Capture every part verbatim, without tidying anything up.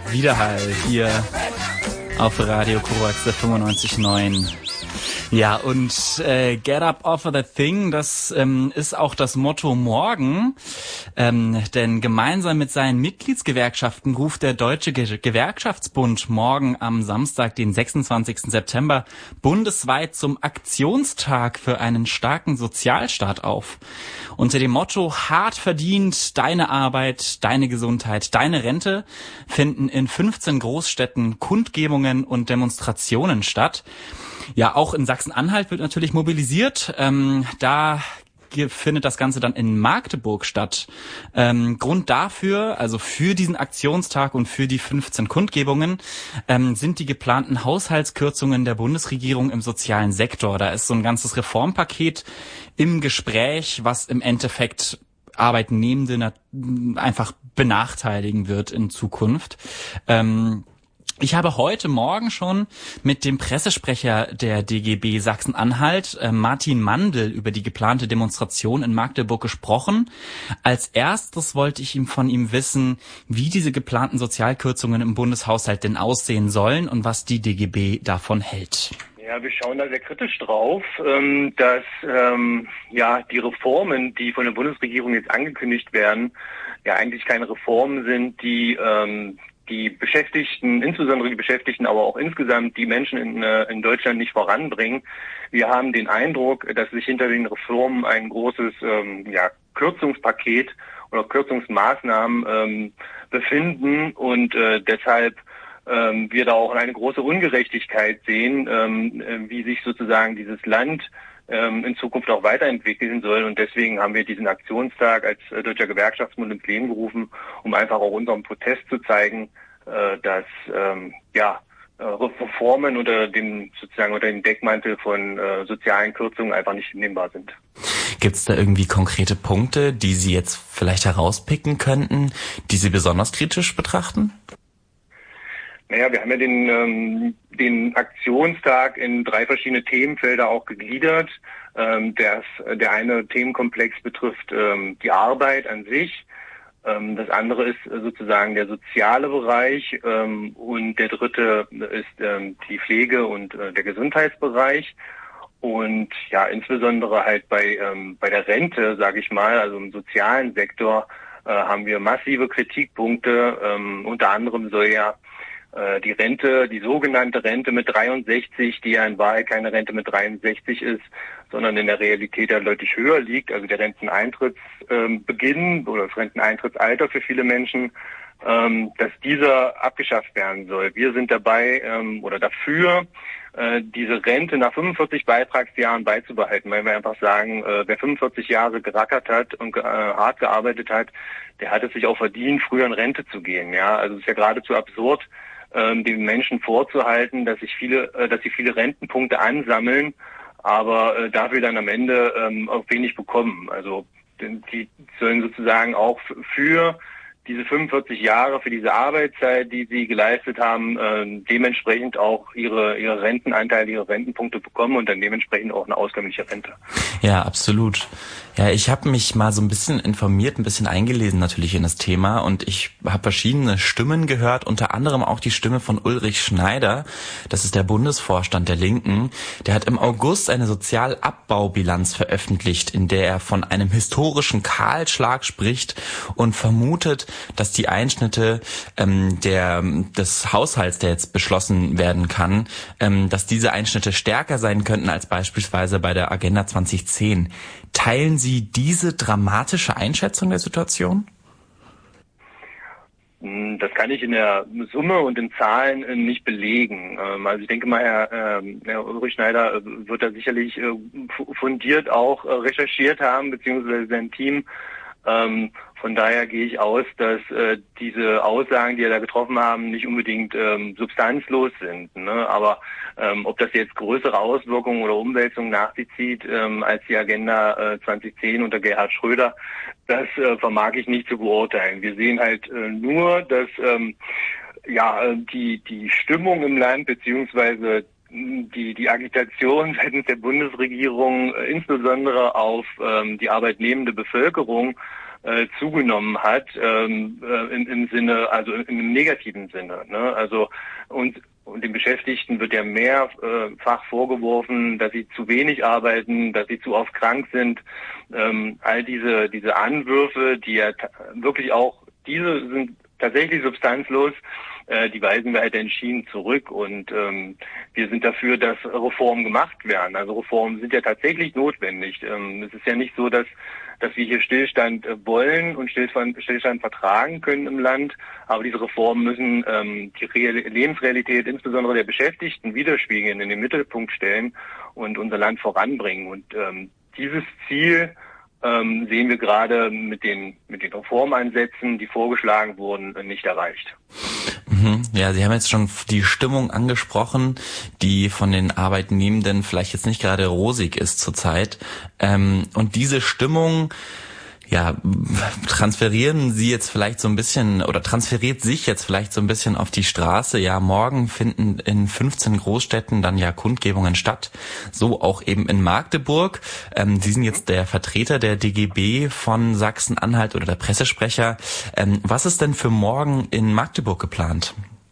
Widerhall hier auf Radio Korax der fünfundneunzig Komma neun. Ja, und äh, Get Up Off of the Thing, das ähm, ist auch das Motto morgen, ähm, denn gemeinsam mit seinen Mitgliedsgewerkschaften ruft der Deutsche Ge- Gewerkschaftsbund morgen am Samstag, den sechsundzwanzigsten September, bundesweit zum Aktionstag für einen starken Sozialstaat auf. Unter dem Motto Hart verdient, deine Arbeit, deine Gesundheit, deine Rente finden in fünfzehn Großstädten Kundgebungen und Demonstrationen statt. Ja, auch in Sachsen-Anhalt wird natürlich mobilisiert. Ähm, da findet das Ganze dann in Magdeburg statt. Ähm, Grund dafür, also für diesen Aktionstag und für die fünfzehn Kundgebungen, ähm, sind die geplanten Haushaltskürzungen der Bundesregierung im sozialen Sektor. Da ist so ein ganzes Reformpaket im Gespräch, was im Endeffekt Arbeitnehmende einfach benachteiligen wird in Zukunft. Ähm, Ich habe heute Morgen schon mit dem Pressesprecher der D G B Sachsen-Anhalt, äh, Martin Mandl, über die geplante Demonstration in Magdeburg gesprochen. Als erstes wollte ich ihm von ihm wissen, wie diese geplanten Sozialkürzungen im Bundeshaushalt denn aussehen sollen und was die D G B davon hält. Ja, wir schauen da sehr kritisch drauf, ähm, dass ähm, ja die Reformen, die von der Bundesregierung jetzt angekündigt werden, ja eigentlich keine Reformen sind, die ähm, die Beschäftigten, insbesondere die Beschäftigten, aber auch insgesamt die Menschen in, in Deutschland nicht voranbringen. Wir haben den Eindruck, dass sich hinter den Reformen ein großes ähm, ja, Kürzungspaket oder Kürzungsmaßnahmen ähm, befinden und äh, deshalb ähm, wir da auch eine große Ungerechtigkeit sehen, ähm, wie sich sozusagen dieses Land ähm, in Zukunft auch weiterentwickeln soll. Und deswegen haben wir diesen Aktionstag als äh, Deutscher Gewerkschaftsbund ins Leben gerufen, um einfach auch unseren Protest zu zeigen, äh, dass ähm, ja äh, Reformen unter dem sozusagen unter dem Deckmantel von äh, sozialen Kürzungen einfach nicht hinnehmbar sind. Gibt es da irgendwie konkrete Punkte, die Sie jetzt vielleicht herauspicken könnten, die Sie besonders kritisch betrachten? Naja, wir haben ja den, ähm, den Aktionstag in drei verschiedene Themenfelder auch gegliedert. Ähm, der, der eine Themenkomplex betrifft ähm, die Arbeit an sich. Ähm, das andere ist sozusagen der soziale Bereich. Ähm, und der dritte ist ähm, die Pflege und äh, der Gesundheitsbereich. Und ja, insbesondere halt bei, ähm, bei der Rente, sage ich mal, also im sozialen Sektor, äh, haben wir massive Kritikpunkte. Ähm, unter anderem soll ja die Rente, die sogenannte Rente mit dreiundsechzig, die ja in Wahrheit keine Rente mit dreiundsechzig ist, sondern in der Realität ja deutlich höher liegt, also der Renteneintrittsbeginn ähm, oder das Renteneintrittsalter für viele Menschen, ähm, dass dieser abgeschafft werden soll. Wir sind dabei ähm, oder dafür, äh, diese Rente nach fünfundvierzig Beitragsjahren beizubehalten, weil wir einfach sagen, äh, wer fünfundvierzig Jahre gerackert hat und äh, hart gearbeitet hat, der hat es sich auch verdient, früher in Rente zu gehen. Ja, also es ist ja geradezu absurd, ähm, den Menschen vorzuhalten, dass sich viele, äh, dass sie viele Rentenpunkte ansammeln, aber äh, dafür dann am Ende ähm, auch wenig bekommen. Also die sollen sozusagen auch f- für diese fünfundvierzig Jahre, für diese Arbeitszeit, die sie geleistet haben, äh, dementsprechend auch ihre ihre Rentenanteile, ihre Rentenpunkte bekommen und dann dementsprechend auch eine auskömmliche Rente. Ja, absolut. Ja, ich habe mich mal so ein bisschen informiert, ein bisschen eingelesen natürlich in das Thema und ich habe verschiedene Stimmen gehört, unter anderem auch die Stimme von Ulrich Schneider, das ist der Bundesvorstand der Linken. Der hat im August eine Sozialabbaubilanz veröffentlicht, in der er von einem historischen Kahlschlag spricht und vermutet, dass die Einschnitte ähm, der des Haushalts, der jetzt beschlossen werden kann, ähm, dass diese Einschnitte stärker sein könnten als beispielsweise bei der Agenda zwanzig zehn. Teilen Sie diese dramatische Einschätzung der Situation? Das kann ich in der Summe und in Zahlen nicht belegen. Also ich denke mal, Herr, Herr Ulrich Schneider wird da sicherlich fundiert auch recherchiert haben, beziehungsweise sein Team. Von daher gehe ich aus, dass äh, diese Aussagen, die er da getroffen haben, nicht unbedingt ähm, substanzlos sind. Ne? Aber ähm, ob das jetzt größere Auswirkungen oder Umwälzungen nach sich zieht ähm, als die Agenda äh, zwanzig zehn unter Gerhard Schröder, das äh, vermag ich nicht zu beurteilen. Wir sehen halt äh, nur, dass ähm, ja die die Stimmung im Land beziehungsweise die die Agitation seitens der Bundesregierung äh, insbesondere auf ähm, die arbeitnehmende Bevölkerung äh, zugenommen hat, ähm, äh, im, im Sinne, also im, im negativen Sinne. Ne? Also und Und den Beschäftigten wird ja mehrfach vorgeworfen, dass sie zu wenig arbeiten, dass sie zu oft krank sind. Ähm, all diese diese Anwürfe, die ja t- wirklich auch, diese sind tatsächlich substanzlos, äh, die weisen wir halt entschieden zurück. Und ähm, wir sind dafür, dass Reformen gemacht werden. Also Reformen sind ja tatsächlich notwendig. Ähm, es ist ja nicht so, dass dass wir hier Stillstand äh, wollen und Stillstand, Stillstand vertragen können im Land. Aber diese Reformen müssen ähm, die Real- Lebensrealität, insbesondere der Beschäftigten, widerspiegeln, in den Mittelpunkt stellen und unser Land voranbringen. Und ähm, dieses Ziel ähm, sehen wir gerade mit den mit den Reformansätzen, die vorgeschlagen wurden, nicht erreicht. Ja, Sie haben jetzt schon die Stimmung angesprochen, die von den Arbeitnehmenden vielleicht jetzt nicht gerade rosig ist zurzeit. Ähm, und diese Stimmung, ja, transferieren Sie jetzt vielleicht so ein bisschen oder transferiert sich jetzt vielleicht so ein bisschen auf die Straße. Ja, morgen finden in fünfzehn Großstädten dann ja Kundgebungen statt. So auch eben in Magdeburg. Ähm, Sie sind jetzt der Vertreter der D G B von Sachsen-Anhalt oder der Pressesprecher. Ähm, was ist denn für morgen in Magdeburg geplant?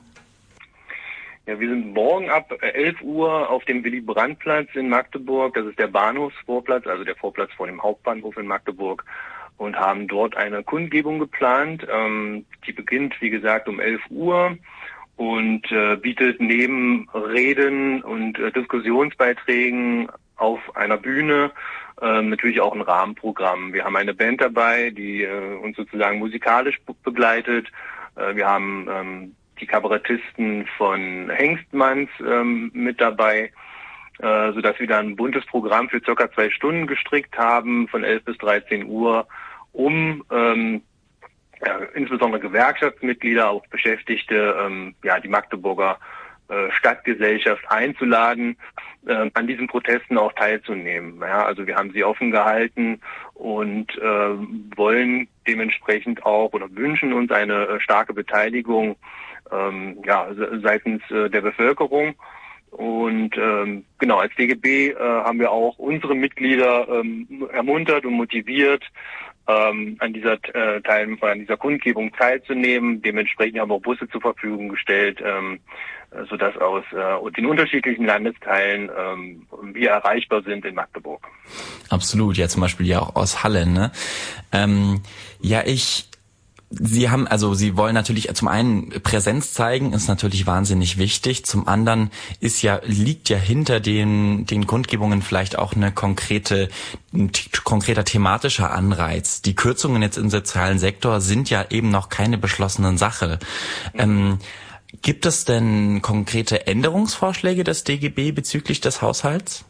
Ja, wir sind morgen ab elf Uhr auf dem Willy-Brandt-Platz in Magdeburg. Das ist der Bahnhofsvorplatz, also der Vorplatz vor dem Hauptbahnhof in Magdeburg, und haben dort eine Kundgebung geplant. Ähm, die beginnt, wie gesagt, um elf Uhr und äh, bietet neben Reden und äh, Diskussionsbeiträgen auf einer Bühne äh, natürlich auch ein Rahmenprogramm. Wir haben eine Band dabei, die äh, uns sozusagen musikalisch begleitet. Äh, wir haben ähm, die Kabarettisten von Hengstmanns ähm, mit dabei, äh, sodass wir dann ein buntes Programm für circa zwei Stunden gestrickt haben, von elf bis dreizehn Uhr, um ähm, ja, insbesondere Gewerkschaftsmitglieder, auch Beschäftigte, ähm, ja, die Magdeburger äh, Stadtgesellschaft einzuladen, äh, an diesen Protesten auch teilzunehmen. Ja, also wir haben sie offen gehalten und äh, wollen dementsprechend auch oder wünschen uns eine äh, starke Beteiligung ähm, ja, seitens äh, der Bevölkerung. Und ähm, genau, als D G B äh, haben wir auch unsere Mitglieder ähm, ermuntert und motiviert, ähm, an dieser äh, Teil, an dieser Kundgebung teilzunehmen. Dementsprechend haben wir auch Busse zur Verfügung gestellt, ähm, sodass aus äh, den unterschiedlichen Landesteilen ähm, wir erreichbar sind in Magdeburg. Absolut, ja, zum Beispiel ja auch aus Halle, ne? Ähm, ja, ich Sie haben, also Sie wollen natürlich zum einen Präsenz zeigen, ist natürlich wahnsinnig wichtig. Zum anderen ist ja, liegt ja hinter den, den Kundgebungen vielleicht auch eine konkrete, ein konkreter thematischer Anreiz. Die Kürzungen jetzt im sozialen Sektor sind ja eben noch keine beschlossene Sache. Mhm. Ähm, gibt es denn konkrete Änderungsvorschläge des D G B bezüglich des Haushalts?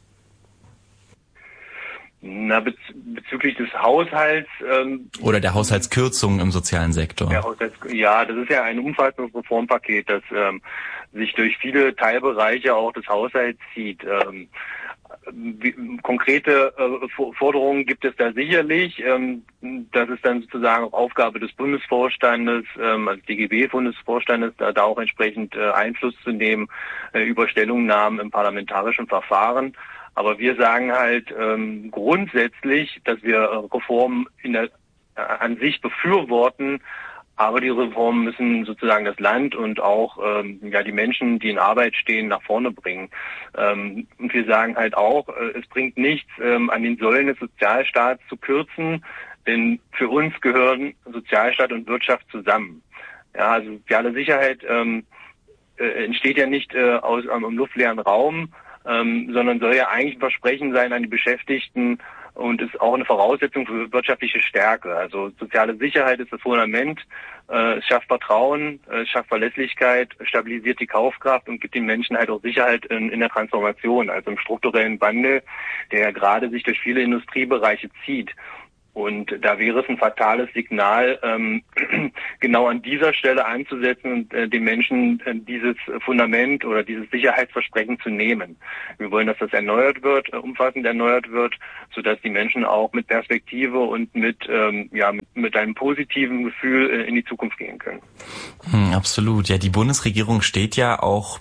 Na, bez- bezüglich des Haushalts ähm, oder der Haushaltskürzungen im sozialen Sektor. Der Haushalts- ja, das ist ja ein umfassendes Reformpaket, das ähm, sich durch viele Teilbereiche auch des Haushalts zieht. Ähm, wie, konkrete äh, Forderungen gibt es da sicherlich. Ähm, das ist dann sozusagen auch Aufgabe des Bundesvorstandes, ähm, also D G B-Bundesvorstandes, da, da auch entsprechend äh, Einfluss zu nehmen äh, über Stellungnahmen im parlamentarischen Verfahren. Aber wir sagen halt ähm, grundsätzlich, dass wir äh, Reformen in der, äh, an sich befürworten, aber die Reformen müssen sozusagen das Land und auch ähm, ja die Menschen, die in Arbeit stehen, nach vorne bringen. Ähm, und wir sagen halt auch, äh, es bringt nichts, ähm, an den Säulen des Sozialstaats zu kürzen, denn für uns gehören Sozialstaat und Wirtschaft zusammen. Ja, also soziale Sicherheit ähm, äh, entsteht ja nicht äh, aus einem luftleeren Raum, Ähm, sondern soll ja eigentlich ein Versprechen sein an die Beschäftigten und ist auch eine Voraussetzung für wirtschaftliche Stärke. Also soziale Sicherheit ist das Fundament, äh, es schafft Vertrauen, äh, es schafft Verlässlichkeit, stabilisiert die Kaufkraft und gibt den Menschen halt auch Sicherheit in, in der Transformation, also im strukturellen Wandel, der ja gerade sich durch viele Industriebereiche zieht. Und da wäre es ein fatales Signal, ähm, genau an dieser Stelle anzusetzen und äh, den Menschen äh, dieses Fundament oder dieses Sicherheitsversprechen zu nehmen. Wir wollen, dass das erneuert wird, äh, umfassend erneuert wird, sodass die Menschen auch mit Perspektive und mit ähm, ja mit, mit einem positiven Gefühl äh, in die Zukunft gehen können. Hm, absolut. Ja, die Bundesregierung steht ja auch und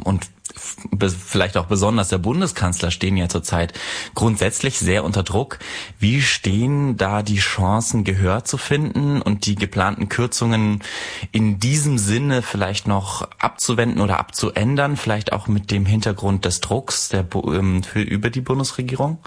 vielleicht auch besonders der Bundeskanzler stehen ja zurzeit grundsätzlich sehr unter Druck. Wie stehen da die Chancen, Gehör zu finden und die geplanten Kürzungen in diesem Sinne vielleicht noch abzuwenden oder abzuändern, vielleicht auch mit dem Hintergrund des Drucks der, für, über die Bundesregierung?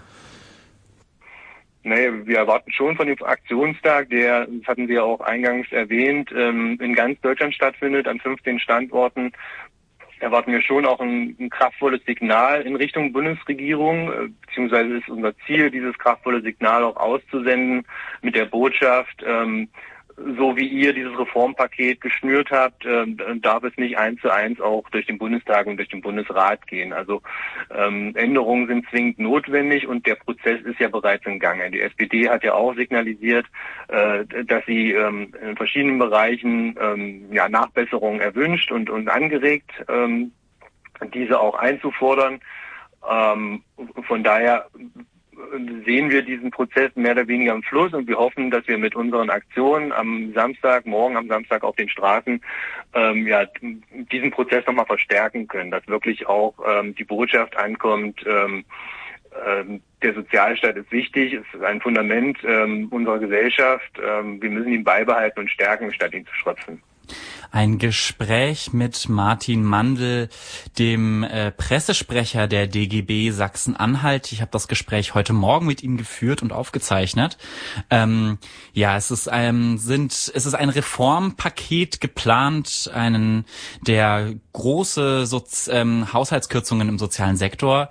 Nee, wir erwarten schon von dem Aktionstag, der, das hatten Sie ja auch eingangs erwähnt, in ganz Deutschland stattfindet, an fünfzehn Standorten, erwarten wir schon auch ein, ein kraftvolles Signal in Richtung Bundesregierung, beziehungsweise ist unser Ziel, dieses kraftvolle Signal auch auszusenden mit der Botschaft, ähm, so wie ihr dieses Reformpaket geschnürt habt, äh, darf es nicht eins zu eins auch durch den Bundestag und durch den Bundesrat gehen. Also ähm, Änderungen sind zwingend notwendig und der Prozess ist ja bereits im Gange. Die S P D hat ja auch signalisiert, äh, dass sie ähm, in verschiedenen Bereichen ähm, ja, Nachbesserungen erwünscht und, und angeregt, ähm, diese auch einzufordern. Ähm, von daher sehen wir diesen Prozess mehr oder weniger im Fluss und wir hoffen, dass wir mit unseren Aktionen am Samstag, morgen am Samstag auf den Straßen, ähm, ja, diesen Prozess nochmal verstärken können, dass wirklich auch ähm, die Botschaft ankommt, ähm, ähm, der Sozialstaat ist wichtig, ist ein Fundament ähm, unserer Gesellschaft, ähm, wir müssen ihn beibehalten und stärken, statt ihn zu schröpfen. Ein Gespräch mit Martin Mandl, dem äh, Pressesprecher der D G B Sachsen-Anhalt. Ich habe das Gespräch heute Morgen mit ihm geführt und aufgezeichnet. Ähm, ja, es ist ein, sind, es ist ein Reformpaket geplant, einen der große Sozi- ähm, Haushaltskürzungen im sozialen Sektor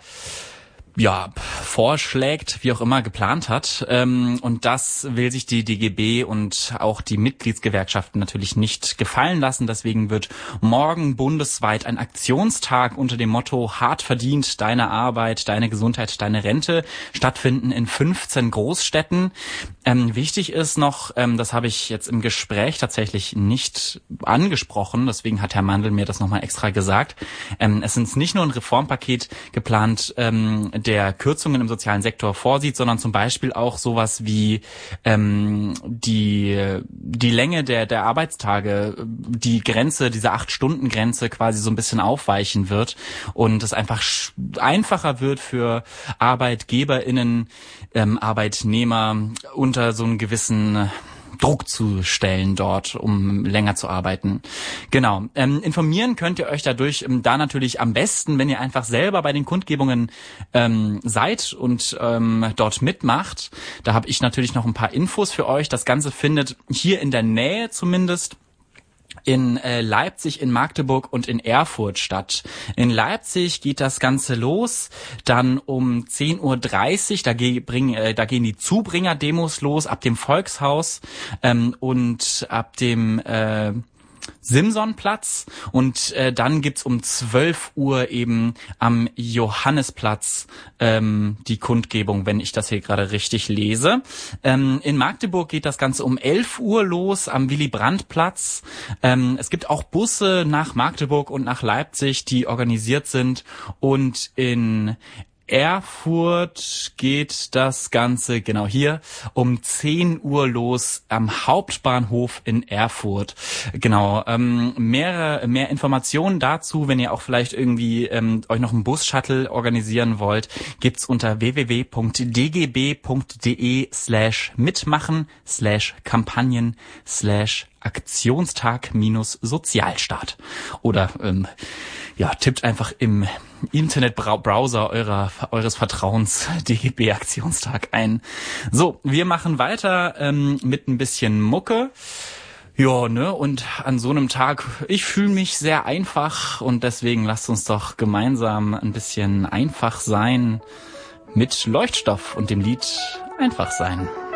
ja, vorschlägt, wie auch immer geplant hat. Ähm, und das will sich die D G B und auch die Mitgliedsgewerkschaften natürlich nicht gefallen lassen. Deswegen wird morgen bundesweit ein Aktionstag unter dem Motto Hart verdient, deine Arbeit, deine Gesundheit, deine Rente stattfinden in fünfzehn Großstädten. Ähm, wichtig ist noch, ähm, das habe ich jetzt im Gespräch tatsächlich nicht angesprochen, deswegen hat Herr Mandl mir das nochmal extra gesagt. Ähm, es ist nicht nur ein Reformpaket geplant, ähm, der Kürzungen im sozialen Sektor vorsieht, sondern zum Beispiel auch sowas wie ähm, die die Länge der der Arbeitstage, die Grenze, diese acht-Stunden-Grenze quasi so ein bisschen aufweichen wird und es einfach sch- einfacher wird für ArbeitgeberInnen, ähm, Arbeitnehmer unter so einen gewissen Druck zu stellen dort, um länger zu arbeiten. Genau. Ähm, informieren könnt ihr euch dadurch ähm, da natürlich am besten, wenn ihr einfach selber bei den Kundgebungen ähm, seid und ähm, dort mitmacht. Da habe ich natürlich noch ein paar Infos für euch. Das Ganze findet hier in der Nähe zumindest in äh, Leipzig, in Magdeburg und in Erfurt statt. In Leipzig geht das Ganze los, dann um zehn Uhr dreißig, da, ge- bring, äh, da gehen die Zubringer-Demos los, ab dem Volkshaus ähm, und ab dem äh, Simsonplatz und äh, dann gibt's um zwölf Uhr eben am Johannesplatz ähm, die Kundgebung, wenn ich das hier gerade richtig lese. Ähm, in Magdeburg geht das Ganze um elf Uhr los am Willy-Brandt-Platz. Ähm, es gibt auch Busse nach Magdeburg und nach Leipzig, die organisiert sind und in Erfurt geht das Ganze, genau hier, um zehn Uhr los am Hauptbahnhof in Erfurt. Genau, ähm, mehr, mehr Informationen dazu, wenn ihr auch vielleicht irgendwie ähm, euch noch einen Bus-Shuttle organisieren wollt, gibt's unter www.dgb.de slash mitmachen slash Kampagnen slash Aktionstag minus Sozialstaat. Oder ähm, ja, tippt einfach im Internetbrowser eurer, eures Vertrauens D G B Aktionstag ein. So, wir machen weiter ähm, mit ein bisschen Mucke. Ja, ne, und an so einem Tag, ich fühle mich sehr einfach und deswegen lasst uns doch gemeinsam ein bisschen einfach sein mit Leuchtstoff und dem Lied Einfach sein.